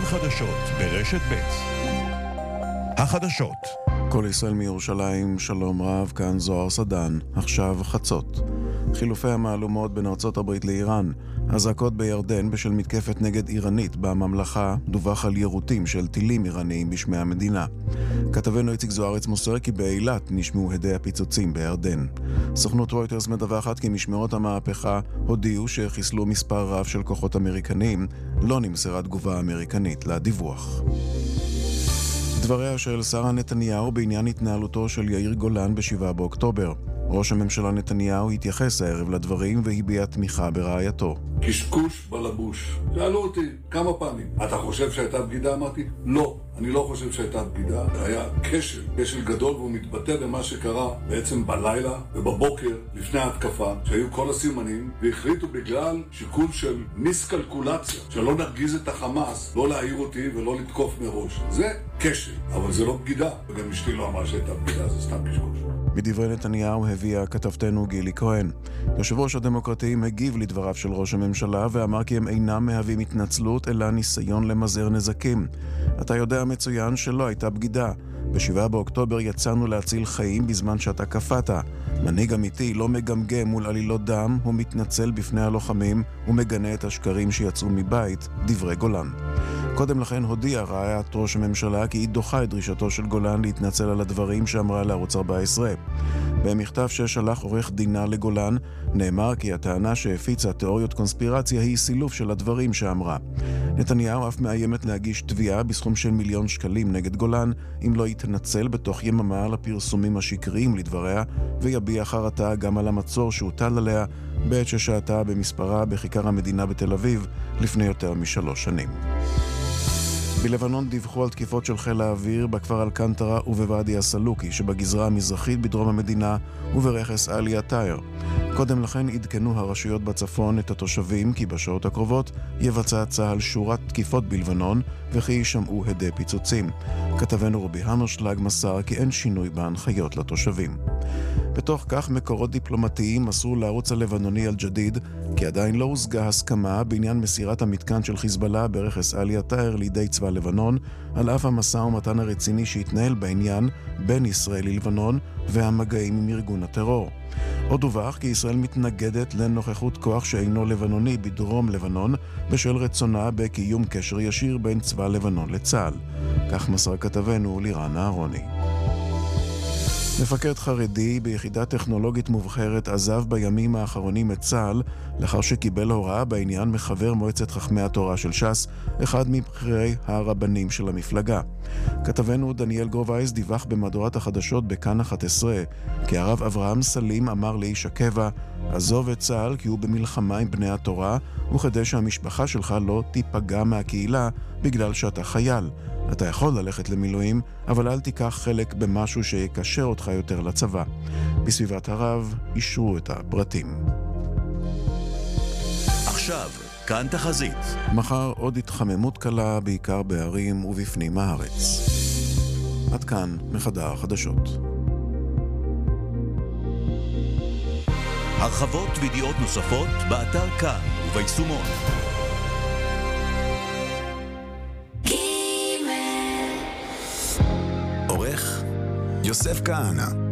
חדשות ברשת ב'. החדשות. כל ישראל מירושלים, שלום רב, כאן זוהר סדן, עכשיו חצות. חילופי המהלומות בין ארצות הברית לאיראן, הזעקות בירדן בשל מתקפת נגד איראנית בממלכה, דווח על יירוטים של טילים איראניים בשמי המדינה. כתבנו איציק זוארץ מוסר כי באילת נשמעו הדי הפיצוצים בירדן. סוכנות רויטרס מדווחת כי משמרות המהפכה הודיעו שחיסלו מספר רב של כוחות אמריקניים, לא נמסרה תגובה אמריקנית לדיווח. דבריה של שרה נתניהו בעניין התנהלותו של יאיר גולן ב7 באוקטובר. ראש הממשלה נתניהו התייחס הערב לדברים והביע תמיכה ברעייתו. קשקוש בלבוש. שאלו אותי כמה פעמים, אתה חושב שהייתה בגידה? אמרתי, לא, אני לא חושב שהייתה בגידה. היה כשל גדול, והוא מתבטא במה שקרה בעצם בלילה ובבוקר לפני ההתקפה, שהיו כל הסימנים, והחליטו בגלל שיקול של מיסקלקולציה, שלא נרגיז את החמאס, לא להעיר אותי ולא לתקוף מראש. זה כשל, אבל זה לא בגידה. וגם אשתי לא אמרה שהייתה בגידה, זה סתם קשקוש. מדברי נתניהו הביאה כתבתנו גילי כהן. יושב ראש הדמוקרטים הגיב לדבריו של ראש הממשלה ואמר כי הם אינם מהווים התנצלות אלא ניסיון למזער נזקים. אתה יודע מצוין שלא הייתה בגידה. ב7 באוקטובר יצאנו להציל חיים בזמן שאתה קפאת. מנהיג אמיתי לא מגמגם מול עלילות דם, הוא מתנצל בפני הלוחמים ומגנה את השקרים שיצאו מבית, דברי גולן. קודם לכן הודיעה רעיית ראש הממשלה כי היא דוחה את דרישתו של גולן להתנצל על הדברים שאמרה לערוץ 14. במכתב ששלח עורך דינה לגולן נאמר כי הטענה שהפיצה תיאוריות קונספירציה היא סילוף של הדברים שאמרה. נתניהו אף מאיימת להגיש תביעה בסכום של $1,000,000 נגד גולן אם לא יתנצל בתוך יממה על הפרסומים השקריים לדבריה ויביע חרטה גם על המצור שהוטל עליה בעת ששהתה במספרה בכיכר המדינה בתל אביב לפני יותר מ3 שנים. בלבנון דיווחו על תקיפות של חיל האוויר בכפר אלקנטרה ובוואדי הסלוקי שבגזרה המזרחית בדרום המדינה וברכס עלי הטייר. קודם לכן עדכנו הרשויות בצפון את התושבים כי בשעות הקרובות יבצע צה"ל שורת תקיפות בלבנון וכי יישמעו הדי פיצוצים. כתבנו רובי המרשלג מסר כי אין שינוי בהנחיות לתושבים. בתוך כך מקורות דיפלומטיים מסרו לערוץ הלבנוני אל-ג'דיד כי עדיין לא הושגה הסכמה בעניין מסירת המתקן של חיזבאללה ברכס עלי הטייר לידי צבא לבנון, על אף המשא ומתן הרציני שהתנהל בעניין בין ישראל ללבנון והמגעים עם ארגון הטרור. עוד דווח כי ישראל מתנגדת לנוכחות כוח שאינו לבנוני בדרום לבנון בשל רצונה בקיום קשר ישיר בין צבא לבנון לצה"ל. כך מסר כתבנו לירן אהרוני. מפקד חרדי ביחידה טכנולוגית מובחרת עזב בימים האחרונים את צה"ל לאחר שקיבל הוראה בעניין מחבר מועצת חכמי התורה של ש"ס, אחד מבכירי הרבנים של המפלגה. כתבנו דניאל גרובייס דיווח במהדורת החדשות בכאן 11 כי הרב אברהם סלים אמר לאיש הקבע, עזוב את צה"ל כי הוא במלחמה עם בני התורה וכדי שהמשפחה שלך לא תיפגע מהקהילה בגלל שאתה חייל. אתה יכול ללכת למילואים, אבל אל תיקח חלק במשהו שיקשר אותך יותר לצבא. בסביבת הרב אישרו את הפרטים. עכשיו, כאן תחזית. מחר עוד התחממות קלה בעיקר בערים ובפנים הארץ. עד כאן מחדר החדשות. הרחבות וידיעות נוספות באתר כאן וביישומון. עורך יוסף כהנא.